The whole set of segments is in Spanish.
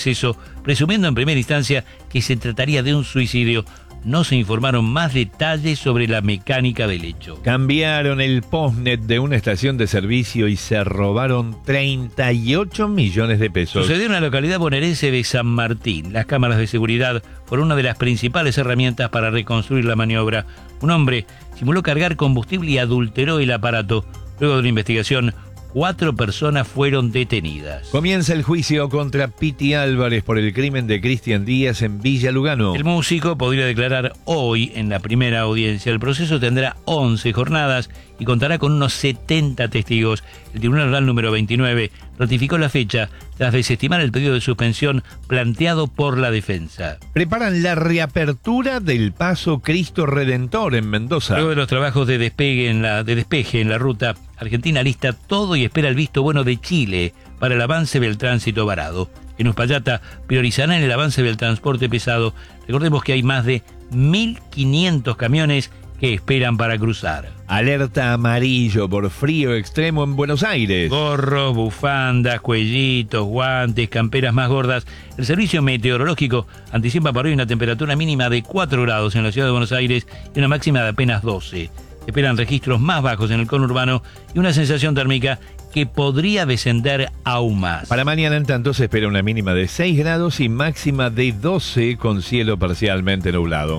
exceso, presumiendo en primera instancia que se trataría de un suicidio. No se informaron más detalles sobre la mecánica del hecho. Cambiaron el postnet de una estación de servicio y se robaron 38 millones de pesos. Sucedió en la localidad bonaerense de San Martín. Las cámaras de seguridad fueron una de las principales herramientas para reconstruir la maniobra. Un hombre simuló cargar combustible y adulteró el aparato. Luego de una investigación, 4 personas fueron detenidas. Comienza el juicio contra Piti Álvarez por el crimen de Cristian Díaz en Villa Lugano. El músico podría declarar hoy en la primera audiencia. El proceso tendrá 11 jornadas y contará con unos 70 testigos. El Tribunal Oral número 29 ratificó la fecha tras desestimar el pedido de suspensión planteado por la defensa. Preparan la reapertura del Paso Cristo Redentor en Mendoza. Luego de los trabajos de despeje en la ruta, Argentina lista todo y espera el visto bueno de Chile para el avance del tránsito varado. En Uspallata priorizarán el avance del transporte pesado. Recordemos que hay más de 1.500 camiones que esperan para cruzar. Alerta amarillo por frío extremo en Buenos Aires. Gorros, bufandas, cuellitos, guantes, camperas más gordas. El servicio meteorológico anticipa para hoy una temperatura mínima de 4 grados en la ciudad de Buenos Aires y una máxima de apenas 12. Se esperan registros más bajos en el conurbano y una sensación térmica que podría descender aún más. Para mañana, en tanto, se espera una mínima de 6 grados y máxima de 12 con cielo parcialmente nublado.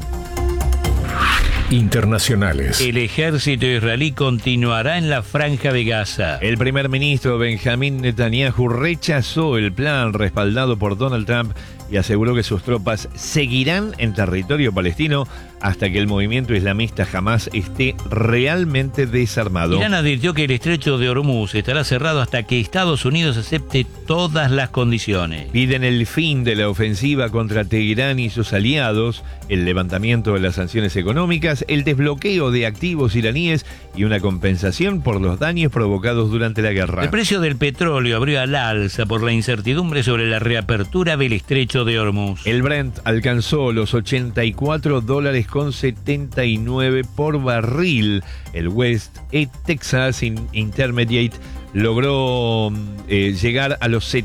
Internacionales. El ejército israelí continuará en la Franja de Gaza. El primer ministro Benjamín Netanyahu rechazó el plan respaldado por Donald Trump y aseguró que sus tropas seguirán en territorio palestino hasta que el movimiento islamista Hamás esté realmente desarmado. Irán advirtió que el estrecho de Hormuz estará cerrado hasta que Estados Unidos acepte todas las condiciones. Piden el fin de la ofensiva contra Teherán y sus aliados, el levantamiento de las sanciones económicas, el desbloqueo de activos iraníes y una compensación por los daños provocados durante la guerra. El precio del petróleo abrió al alza por la incertidumbre sobre la reapertura del estrecho de Hormuz. El Brent alcanzó los $84.79 por barril. El West Texas Intermediate logró llegar a los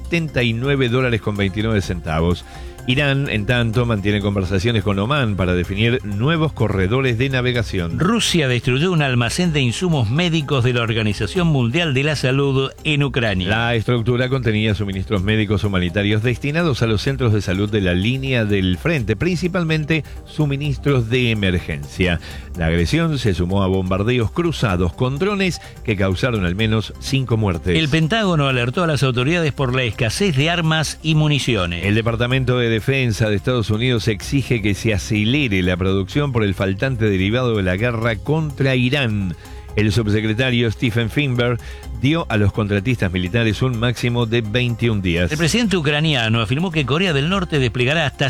$79.29. Irán, en tanto, mantiene conversaciones con Omán para definir nuevos corredores de navegación. Rusia destruyó un almacén de insumos médicos de la Organización Mundial de la Salud en Ucrania. La estructura contenía suministros médicos humanitarios destinados a los centros de salud de la línea del frente, principalmente suministros de emergencia. La agresión se sumó a bombardeos cruzados con drones que causaron al menos 5 muertes. El Pentágono alertó a las autoridades por la escasez de armas y municiones. El Departamento de Defensa de Estados Unidos exige que se acelere la producción por el faltante derivado de la guerra contra Irán. El subsecretario Stephen Finberg dio a los contratistas militares un máximo de 21 días. El presidente ucraniano afirmó que Corea del Norte desplegará hasta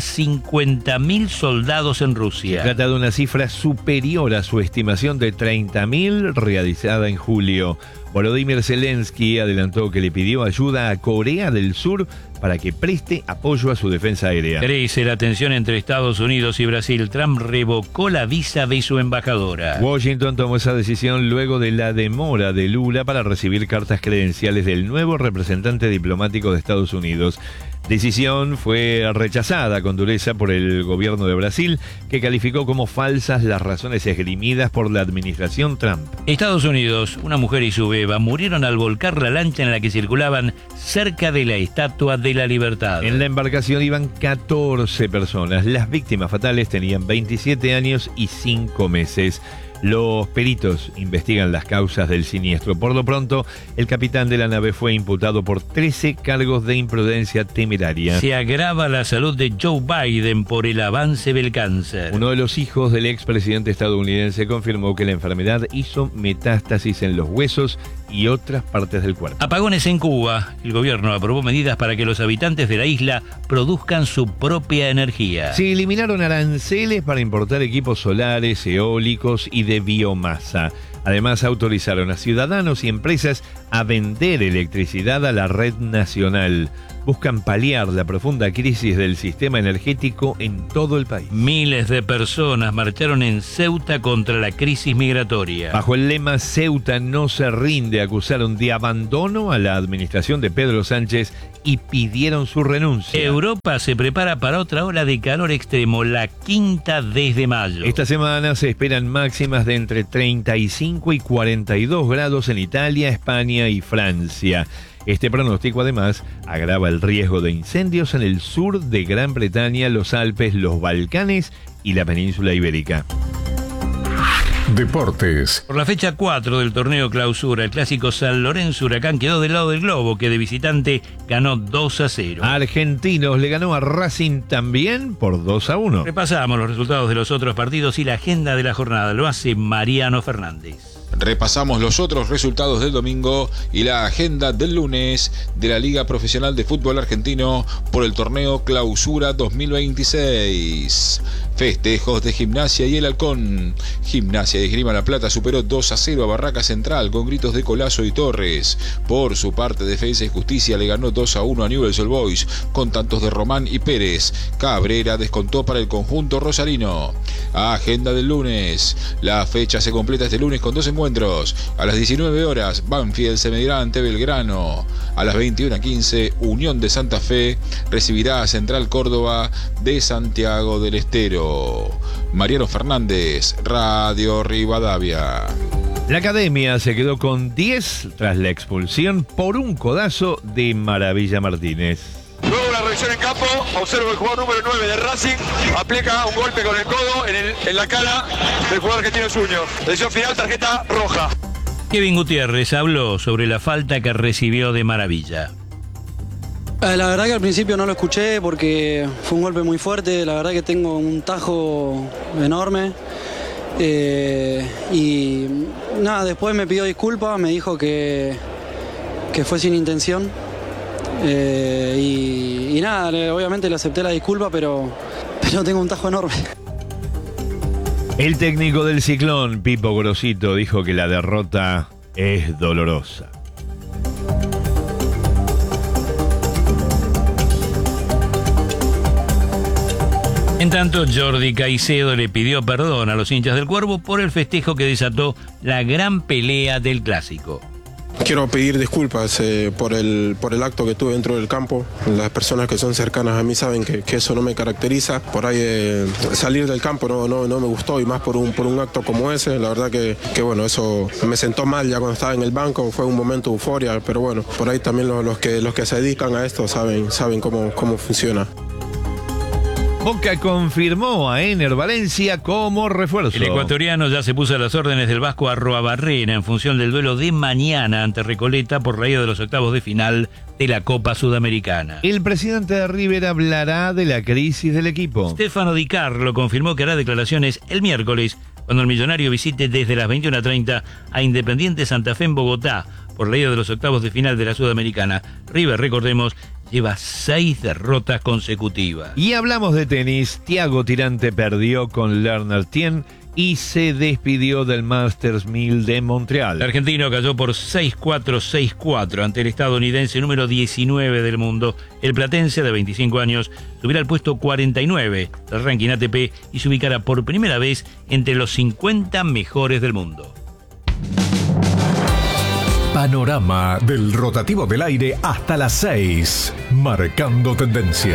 50.000 soldados en Rusia. Se trata de una cifra superior a su estimación de 30.000 realizada en julio. Volodymyr Zelensky adelantó que le pidió ayuda a Corea del Sur para que preste apoyo a su defensa aérea. Crece la tensión entre Estados Unidos y Brasil. Trump revocó la visa de su embajadora. Washington tomó esa decisión luego de la demora de Lula para recibir cartas credenciales del nuevo representante diplomático de Estados Unidos. Decisión fue rechazada con dureza por el gobierno de Brasil, que calificó como falsas las razones esgrimidas por la administración Trump. Estados Unidos, una mujer y su beba murieron al volcar la lancha en la que circulaban cerca de la Estatua de la Libertad. En la embarcación iban 14 personas. Las víctimas fatales tenían 27 años y 5 meses. Los peritos investigan las causas del siniestro. Por lo pronto, el capitán de la nave fue imputado por 13 cargos de imprudencia temeraria. Se agrava la salud de Joe Biden por el avance del cáncer. Uno de los hijos del expresidente estadounidense confirmó que la enfermedad hizo metástasis en los huesos y otras partes del cuerpo. Apagones en Cuba. El gobierno aprobó medidas para que los habitantes de la isla produzcan su propia energía. Se eliminaron aranceles para importar equipos solares, eólicos y de biomasa. Además, autorizaron a ciudadanos y empresas a vender electricidad a la red nacional. Buscan paliar la profunda crisis del sistema energético en todo el país. Miles de personas marcharon en Ceuta contra la crisis migratoria. Bajo el lema Ceuta no se rinde, acusaron de abandono a la administración de Pedro Sánchez y pidieron su renuncia. Europa se prepara para otra ola de calor extremo, la quinta desde mayo. Esta semana se esperan máximas de entre 35 y 42 grados en Italia, España y Francia. Este pronóstico además agrava el riesgo de incendios en el sur de Gran Bretaña, los Alpes, los Balcanes y la península ibérica. Deportes. Por la fecha 4 del torneo Clausura, el clásico San Lorenzo Huracán quedó del lado del globo, que de visitante ganó 2-0. Argentinos le ganó a Racing también por 2-1. Repasamos los resultados de los otros partidos y la agenda de la jornada. Lo hace Mariano Fernández. Repasamos los otros resultados del domingo y la agenda del lunes de la Liga Profesional de Fútbol Argentino por el torneo Clausura 2026. Festejos de Gimnasia y el Halcón. Gimnasia de Esgrima La Plata superó 2-0 a Barraca Central con gritos de Colazo y Torres. Por su parte, Defensa y Justicia le ganó 2-1 a Newell's Old Boys con tantos de Román y Pérez. Cabrera descontó para el conjunto rosarino. Agenda del lunes. La fecha se completa este lunes con dos encuentros. A las 19 horas, Banfield se medirá ante Belgrano. A las 21:15, Unión de Santa Fe recibirá a Central Córdoba de Santiago del Estero. Mariano Fernández, Radio Rivadavia. La Academia se quedó con 10 tras la expulsión por un codazo de Maravilla Martínez. Luego la revisión en campo, observo el jugador número 9 de Racing, aplica un golpe con el codo en la cara del jugador argentino Zúñiga. Decisión final, tarjeta roja. Kevin Gutiérrez habló sobre la falta que recibió de Maravilla. La verdad que al principio no lo escuché porque fue un golpe muy fuerte, la verdad que tengo un tajo enorme. Y nada, después me pidió disculpas, me dijo que fue sin intención. Y nada, obviamente le acepté la disculpa, pero tengo un tajo enorme. El técnico del Ciclón, Pipo Grosito, dijo que la derrota es dolorosa. En tanto, Jordi Caicedo le pidió perdón a los hinchas del Cuervo por el festejo que desató la gran pelea del clásico. Quiero pedir disculpas por el acto que tuve dentro del campo. Las personas que son cercanas a mí saben que eso no me caracteriza. Por ahí salir del campo no me gustó, y más por un acto como ese. La verdad que bueno, eso me sentó mal ya cuando estaba en el banco. Fue un momento de euforia, pero bueno, por ahí también los que se dedican a esto saben cómo funciona. Boca confirmó a Ener Valencia como refuerzo. El ecuatoriano ya se puso a las órdenes del Vasco Arroabarrena en función del duelo de mañana ante Recoleta por la ida de los octavos de final de la Copa Sudamericana. El presidente de River hablará de la crisis del equipo. Stefano Di Carlo confirmó que hará declaraciones el miércoles cuando el millonario visite desde las 21:30 a Independiente Santa Fe en Bogotá por la ida de los octavos de final de la Sudamericana. River, recordemos, lleva 6 derrotas consecutivas. Y hablamos de tenis. Thiago Tirante perdió con Lerner Tien y se despidió del Masters 1000 de Montreal. El argentino cayó por 6-4, 6-4 ante el estadounidense número 19 del mundo. El platense, de 25 años, subirá al puesto 49 del ranking ATP y se ubicará por primera vez entre los 50 mejores del mundo. Panorama del rotativo del aire hasta las 6, marcando tendencia.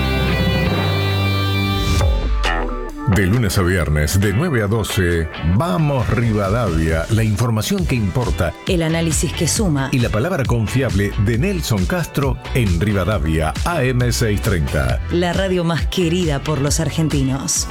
De lunes a viernes, de 9 a 12, Vamos Rivadavia, la información que importa, el análisis que suma y la palabra confiable de Nelson Castro en Rivadavia AM630. La radio más querida por los argentinos.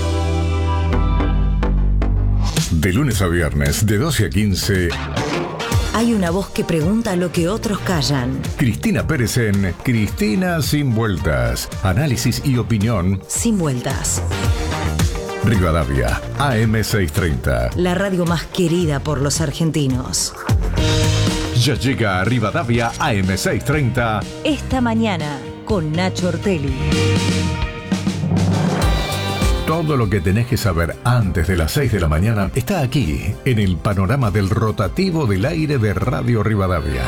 De lunes a viernes, de 12 a 15... Hay una voz que pregunta lo que otros callan. Cristina Pérez en Cristina Sin Vueltas. Análisis y opinión sin vueltas. Rivadavia, AM630. La radio más querida por los argentinos. Ya llega a Rivadavia AM630. Esta mañana con Nacho Ortelli. Todo lo que tenés que saber antes de las 6 de la mañana está aquí, en el panorama del rotativo del aire de Radio Rivadavia.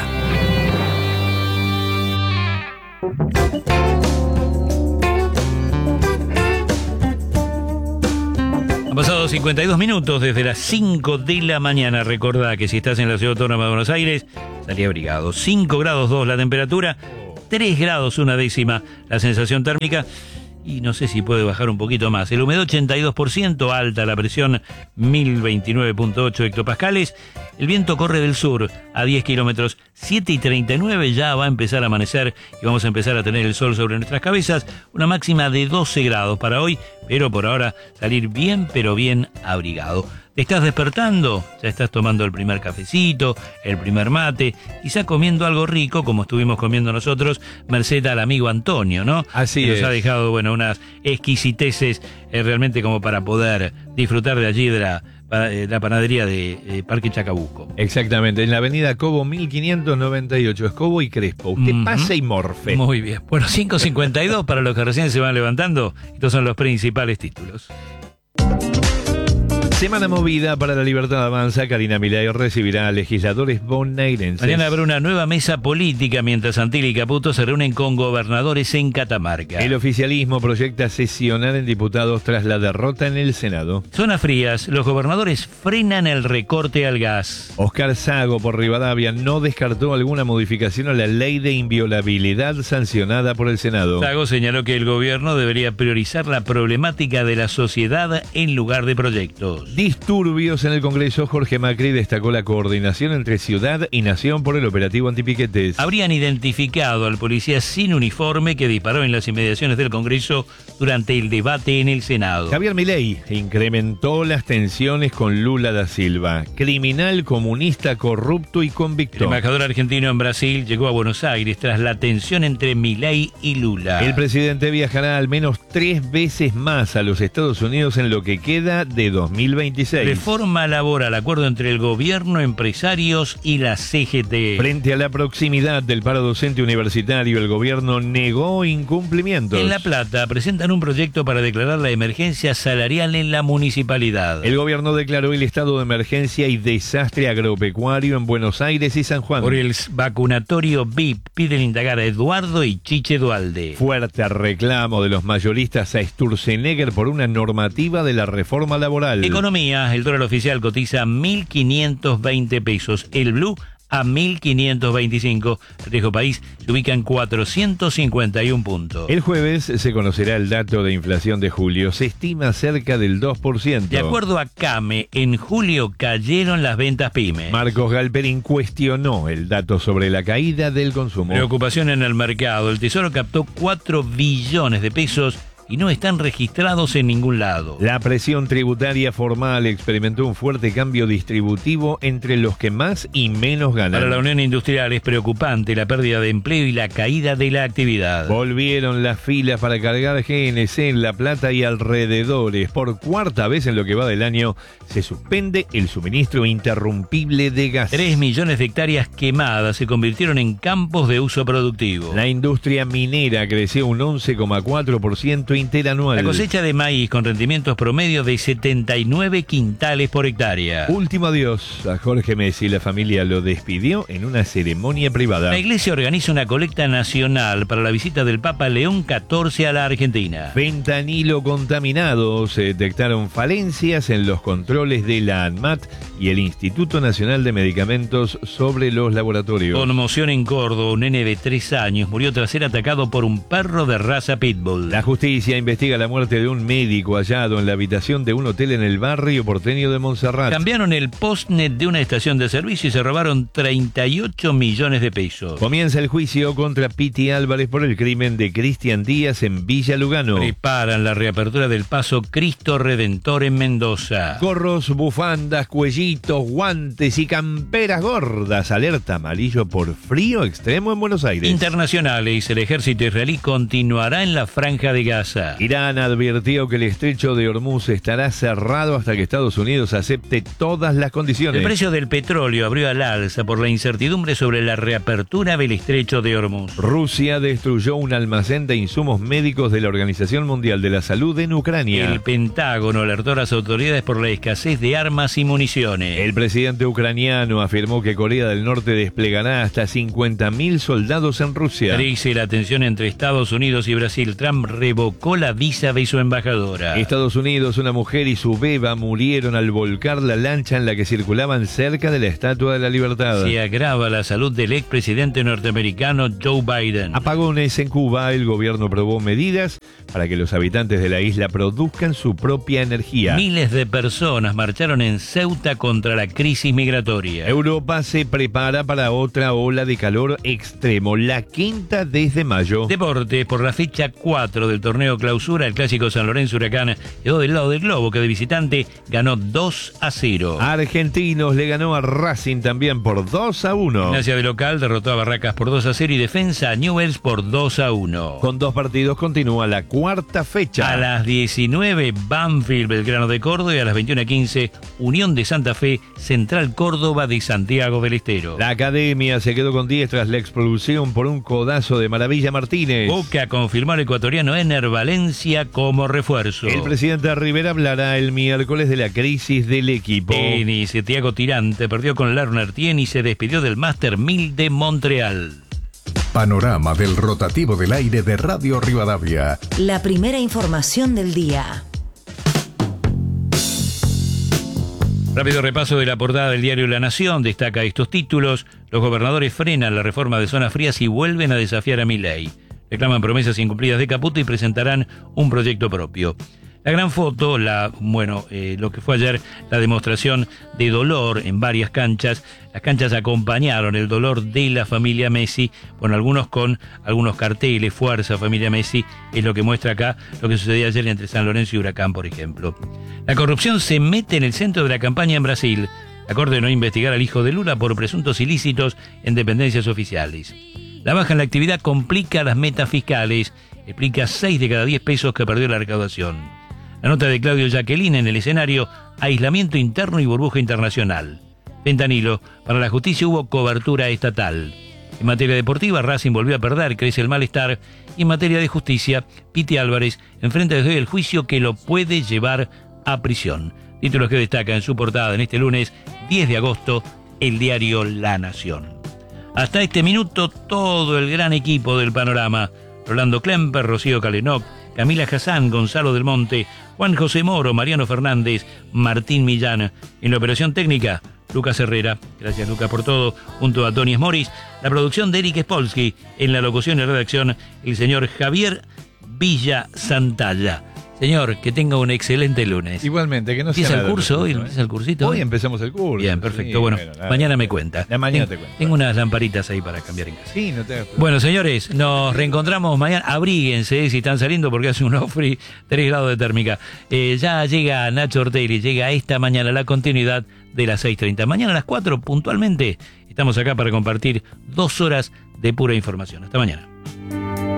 Han pasado 52 minutos desde las 5 de la mañana. Recordá que si estás en la Ciudad Autónoma de Buenos Aires, salí abrigado. 5 grados 2 la temperatura, 3 grados 1/10 la sensación térmica. Y no sé si puede bajar un poquito más. El humedad 82%, alta la presión 1029.8 hectopascales. El viento corre del sur a 10 kilómetros, 7:39 ya va a empezar a amanecer y vamos a empezar a tener el sol sobre nuestras cabezas. Una máxima de 12 grados para hoy, pero por ahora salir bien, pero bien abrigado. ¿Te estás despertando? Ya estás tomando el primer cafecito, el primer mate, quizá comiendo algo rico, como estuvimos comiendo nosotros, merced al amigo Antonio, ¿no? Así que es. nos ha dejado, bueno, unas exquisiteces realmente como para poder disfrutar de allí de la panadería de Parque Chacabuco. Exactamente, en la avenida Cobo 1598, Escobo y Crespo. Usted pase y morfe. Muy bien. Bueno, 5:52 para los que recién se van levantando. Estos son los principales títulos. Semana movida para la Libertad Avanza. Karina Milei recibirá a legisladores bonaerenses. Mañana habrá una nueva mesa política mientras Santilli y Caputo se reúnen con gobernadores en Catamarca. El oficialismo proyecta sesionar en diputados tras la derrota en el Senado. Zonas frías. Los gobernadores frenan el recorte al gas. Oscar Sago por Rivadavia no descartó alguna modificación a la ley de inviolabilidad sancionada por el Senado. Sago señaló que el gobierno debería priorizar la problemática de la sociedad en lugar de proyectos. Disturbios en el Congreso. Jorge Macri destacó la coordinación entre ciudad y nación por el operativo antipiquetes. Habrían identificado al policía sin uniforme que disparó en las inmediaciones del Congreso durante el debate en el Senado. Javier Milei incrementó las tensiones con Lula da Silva, criminal, comunista, corrupto y El convicto. embajador argentino en Brasil llegó a Buenos Aires tras la tensión entre Milei y Lula. El presidente viajará al menos 3 veces más a los Estados Unidos en lo que queda de 2026. Reforma laboral, acuerdo entre el gobierno, empresarios y la CGT. Frente a la proximidad del paro docente universitario, el gobierno negó incumplimientos. En La Plata presentan un proyecto para declarar la emergencia salarial en la municipalidad. El gobierno declaró el estado de emergencia y desastre agropecuario en Buenos Aires y San Juan. Por el vacunatorio VIP piden indagar a Eduardo y Chiche Dualde. Fuerte reclamo de los mayoristas a Sturzenegger por una normativa de la reforma laboral. Economía, el dólar oficial cotiza 1.520 pesos. El blue a 1.525. El riesgo país se ubica en 451 puntos. El jueves se conocerá el dato de inflación de julio. Se estima cerca del 2%. De acuerdo a CAME, en julio cayeron las ventas pyme. Marcos Galperín cuestionó el dato sobre la caída del consumo. Preocupación en el mercado. El Tesoro captó 4 billones de pesos y no están registrados en ningún lado. La presión tributaria formal experimentó un fuerte cambio distributivo entre los que más y menos ganan. Para la Unión Industrial es preocupante la pérdida de empleo y la caída de la actividad. Volvieron las filas para cargar GNC en La Plata y alrededores. Por cuarta vez en lo que va del año, se suspende el suministro interrumpible de gas. 3 millones de hectáreas quemadas se convirtieron en campos de uso productivo. La industria minera creció un 11,4% interanual. La cosecha de maíz con rendimientos promedio de 79 quintales por hectárea. Último adiós a Jorge Messi. La familia lo despidió en una ceremonia privada. La iglesia organiza una colecta nacional para la visita del Papa León XIV a la Argentina. Fentanilo contaminado. Se detectaron falencias en los controles de la ANMAT y el Instituto Nacional de Medicamentos sobre los laboratorios. Conmoción en Córdoba. Un nene de 3 años murió tras ser atacado por un perro de raza pitbull. La justicia investiga la muerte de un médico hallado en la habitación de un hotel en el barrio porteño de Montserrat. Cambiaron el postnet de una estación de servicio y se robaron 38 millones de pesos. Comienza el juicio contra Piti Álvarez por el crimen de Cristian Díaz en Villa Lugano. Preparan la reapertura del paso Cristo Redentor en Mendoza. Gorros, bufandas, cuellitos, guantes y camperas gordas. Alerta amarillo por frío extremo en Buenos Aires. Internacionales. El ejército israelí continuará en la Franja de Gaza. Mendoza. Irán advirtió que el estrecho de Hormuz estará cerrado hasta que Estados Unidos acepte todas las condiciones. El precio del petróleo abrió al alza por la incertidumbre sobre la reapertura del estrecho de Hormuz. Rusia destruyó un almacén de insumos médicos de la Organización Mundial de la Salud en Ucrania. El Pentágono alertó a las autoridades por la escasez de armas y municiones. El presidente ucraniano afirmó que Corea del Norte desplegará hasta 50.000 soldados en Rusia. Crece la tensión entre Estados Unidos y Brasil. Trump revocó la visa de su embajadora. Estados Unidos, una mujer y su beba murieron al volcar la lancha en la que circulaban cerca de la Estatua de la Libertad. Se agrava la salud del expresidente norteamericano Joe Biden. Apagones en Cuba. El gobierno aprobó medidas para que los habitantes de la isla produzcan su propia energía. Miles de personas marcharon en Ceuta contra la crisis migratoria. Europa se prepara para otra ola de calor extremo, la quinta desde mayo. Deportes, por la fecha 4 del torneo Clausura, el clásico San Lorenzo Huracán quedó del lado del globo, que de visitante ganó 2-0. Argentinos le ganó a Racing también por 2-1. Gimnasia de local derrotó a Barracas por 2-0 y Defensa a Newell's por 2-1. Con 2 partidos continúa la cuarta fecha. A las 19, Banfield, Belgrano de Córdoba, y a las 21:15, Unión de Santa Fe, Central Córdoba de Santiago del Estero. La Academia se quedó con 10 tras la expulsión por un codazo de Maravilla Martínez. Boca confirmó al ecuatoriano Ener Valencia como refuerzo. El presidente Rivera hablará el miércoles de la crisis del equipo. Tenis, Thiago Tirante perdió con Lerner Tien y se despidió del Master 1000 de Montreal. Panorama del rotativo del aire de Radio Rivadavia. La primera información del día. Rápido repaso de la portada del diario La Nación. Destaca estos títulos: los gobernadores frenan la reforma de zonas frías y vuelven a desafiar a Milei. Reclaman promesas incumplidas de Caputo y presentarán un proyecto propio. La gran foto, lo que fue ayer la demostración de dolor en varias canchas. Las canchas acompañaron el dolor de la familia Messi, algunos con algunos carteles, Fuerza Familia Messi, es lo que muestra acá lo que sucedía ayer entre San Lorenzo y Huracán, por ejemplo. La corrupción se mete en el centro de la campaña en Brasil. La Corte ordenó investigar al hijo de Lula por presuntos ilícitos en dependencias oficiales. La baja en la actividad complica las metas fiscales, explica 6 de cada 10 pesos que perdió la recaudación. La nota de Claudio Jacqueline en el escenario: aislamiento interno y burbuja internacional. Fentanilo, para la justicia hubo cobertura estatal. En materia deportiva, Racing volvió a perder, crece el malestar. Y en materia de justicia, Piti Álvarez enfrenta desde hoy el juicio que lo puede llevar a prisión. Títulos que destaca en su portada en este lunes 10 de agosto, el diario La Nación. Hasta este minuto, todo el gran equipo del Panorama: Rolando Klemper, Rocío Calenok, Camila Hassan, Gonzalo del Monte, Juan José Moro, Mariano Fernández, Martín Millán. En la operación técnica, Lucas Herrera. Gracias, Lucas, por todo, junto a Tony Smoris. La producción de Eric Spolsky. En la locución y redacción, el señor Javier Villa Santalla. Señor, que tenga un excelente lunes. Igualmente, que no sea ¿Empieza el curso hoy? ¿Empieza el cursito? Hoy empezamos el curso. Bien, perfecto. Sí, bueno, mañana me cuenta. Mañana te cuento. Tengo unas lamparitas ahí para cambiar en casa. Sí, no te... Bueno, señores, nos reencontramos mañana. Abríguense si están saliendo porque hace un off-free, 3 grados de térmica. Ya llega Nacho Ortelli, llega esta mañana la continuidad de las 6:30. Mañana a las 4 puntualmente estamos acá para compartir 2 horas de pura información. Hasta mañana.